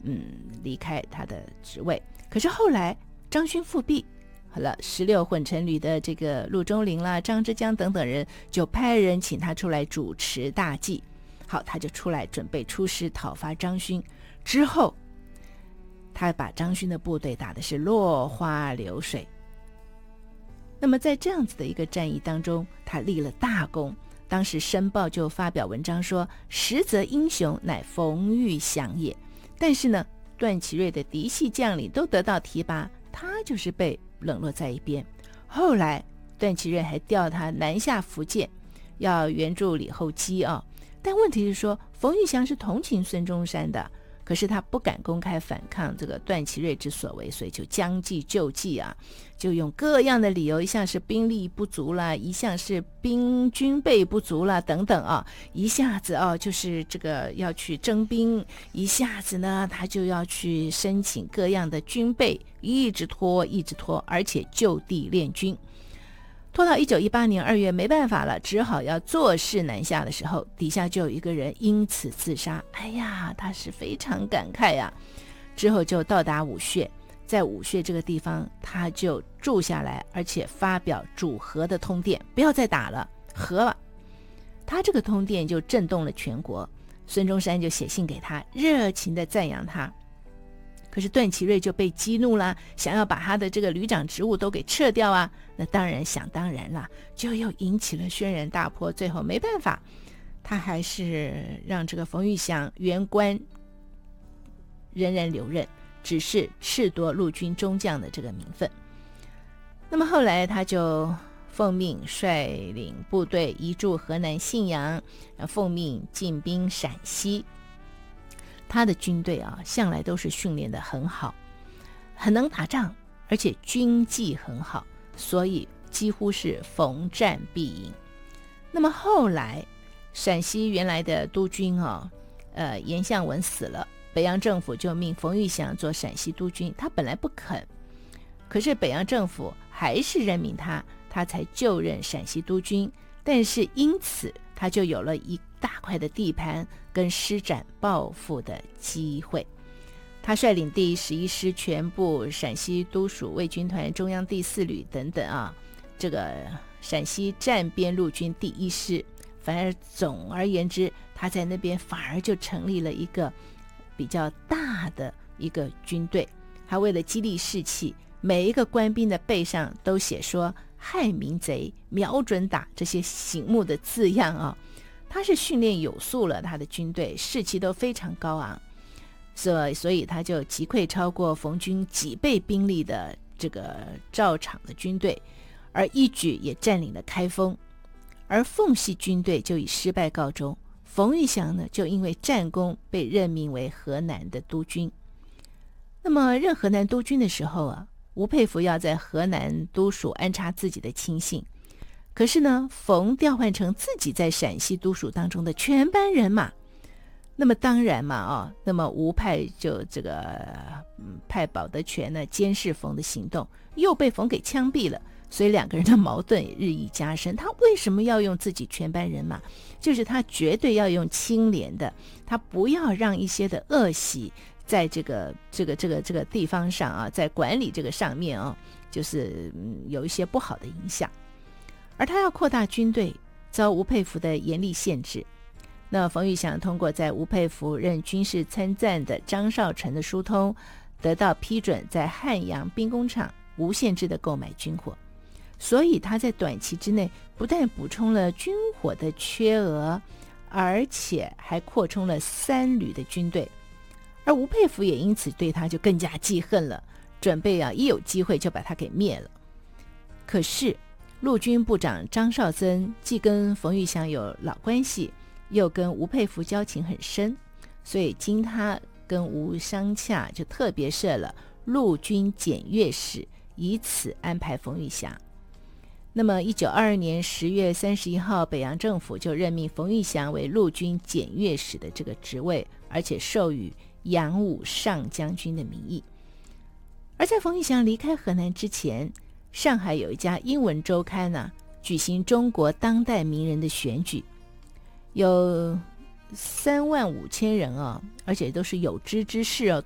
离开他的职位。可是后来张勋复辟，好了，16混成旅的这个陆中麟啦、张之江等等人就派人请他出来主持大计。好，他就出来准备出师讨伐张勋。之后他把张勋的部队打的是落花流水。那么在这样子的一个战役当中，他立了大功。当时《申报》就发表文章说，实则英雄乃冯玉祥也。但是呢，段祺瑞的嫡系将领都得到提拔，他就是被冷落在一边。后来段祺瑞还调他南下福建，要援助李厚基啊。但问题是说，冯玉祥是同情孙中山的，可是他不敢公开反抗这个段祺瑞之所为，所以就将计就计啊，就用各样的理由，一项是兵力不足啦，一项是军备不足啦等等啊，一下子就是这个要去征兵，一下子呢他就要去申请各样的军备，一直拖，而且就地练军。拖到1918年2月没办法了，只好要坐势南下的时候，底下就有一个人因此自杀。哎呀，他是非常感慨啊。之后就到达武穴，在武穴这个地方他就住下来，而且发表主和的通电，不要再打了，和了。他这个通电就震动了全国，孙中山就写信给他，热情地赞扬他。可是段祺瑞就被激怒了，想要把他的这个旅长职务都给撤掉啊。那当然想当然了，就又引起了轩然大波。最后没办法，他还是让这个冯玉祥原官仍然留任，只是褫夺陆军中将的这个名分。那么后来他就奉命率领部队移驻河南信阳，奉命进兵陕西。他的军队向来都是训练得很好，很能打仗，而且军纪很好，所以几乎是逢战必赢。那么后来陕西原来的督军严相文死了，北洋政府就命冯玉祥做陕西督军，他本来不肯，可是北洋政府还是任命他，他才就任陕西督军。但是因此他就有了一大块的地盘跟施展抱负的机会。他率领第11师全部、陕西都署卫军团、中央第4旅等等这个陕西战边陆军第1师，反而总而言之，他在那边反而就成立了一个比较大的一个军队。他为了激励士气，每一个官兵的背上都写说害民贼，瞄准打，这些醒目的字样他是训练有素了，他的军队士气都非常高昂，所以他就击溃超过冯军几倍兵力的这个赵场的军队，而一举也占领了开封。而奉系军队就以失败告终，冯玉祥呢就因为战功被任命为河南的督军。那么任河南督军的时候吴佩孚要在河南都署安插自己的亲信，可是呢冯调换成自己在陕西都署当中的全班人马。那么当然嘛那么吴派就这个派保德全呢监视冯的行动，又被冯给枪毙了，所以两个人的矛盾也日益加深。他为什么要用自己全班人马？就是他绝对要用清廉的，他不要让一些的恶习在这个地方上在管理这个上面就是有一些不好的影响。而他要扩大军队，遭吴佩孚的严厉限制。那冯玉祥通过在吴佩孚任军事参赞的张少成的疏通，得到批准在汉阳兵工厂无限制的购买军火，所以他在短期之内不但补充了军火的缺额，而且还扩充了3旅的军队。而吴佩孚也因此对他就更加记恨了，准备一有机会就把他给灭了。可是陆军部长张绍曾既跟冯玉祥有老关系，又跟吴佩孚交情很深，所以经他跟吴商洽，就特别设了陆军检阅室，以此安排冯玉祥。那么1922年10月31号，北洋政府就任命冯玉祥为陆军检阅使的这个职位，而且授予扬武上将军的名义。而在冯玉祥离开河南之前，上海有一家英文周刊举行中国当代名人的选举，有35000人而且都是有知之士